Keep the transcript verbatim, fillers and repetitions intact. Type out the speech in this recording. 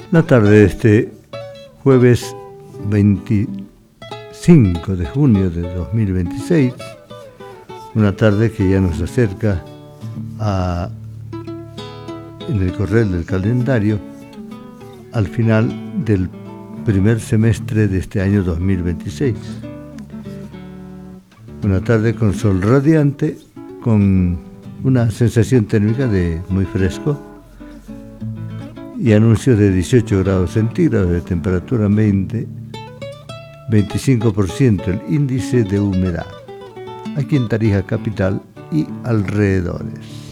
La tarde de este jueves veinticinco de junio de dos mil veintiséis, una tarde que ya nos acerca a, en el correr del calendario al final del primer semestre de este año dos mil veintiséis. Una tarde con sol radiante, con una sensación térmica de muy fresco y anuncios de dieciocho grados centígrados, de temperatura veinte, veinticinco por ciento el índice de humedad aquí en Tarija capital y alrededores.